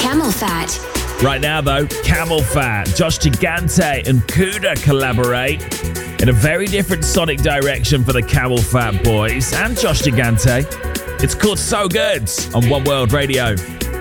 Camel Fat. Right now, though, Camel Fat, Josh Gigante and Kuda collaborate in a very different sonic direction for the Camel Fat boys and Josh Gigante. It's called So Good on One World Radio.